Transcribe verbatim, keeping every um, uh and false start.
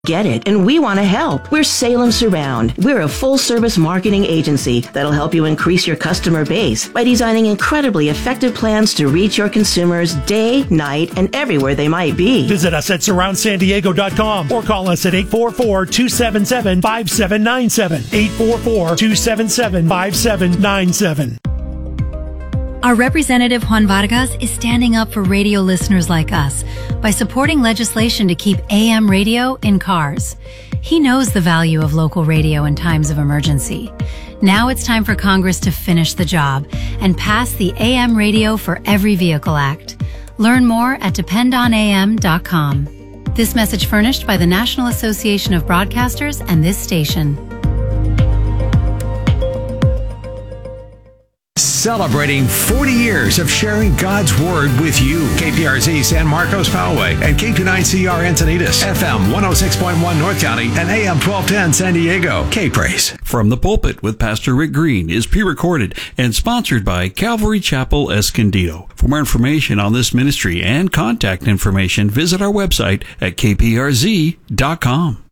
Get it, and we want to help. We're Salem Surround. We're a full-service marketing agency that'll help you increase your customer base by designing incredibly effective plans to reach your consumers day, night, and everywhere they might be. Visit us at surround san diego dot com or call us at eight four four, two seven seven, five seven nine seven. eight four four, two seven seven, five seven nine seven. Our representative Juan Vargas is standing up for radio listeners like us by supporting legislation to keep A M radio in cars. He knows the value of local radio in times of emergency. Now it's time for Congress to finish the job and pass the A M Radio for Every Vehicle Act. Learn more at depend on a m dot com. This message furnished by the National Association of Broadcasters and this station. Celebrating forty years of sharing God's Word with you. K P R Z San Marcos Poway and K two nine C R Encinitas, F M one oh six point one North County and A M twelve ten San Diego. K-Praise. From the Pulpit with Pastor Rick Green is pre-recorded and sponsored by Calvary Chapel Escondido. For more information on this ministry and contact information, visit our website at k p r z dot com.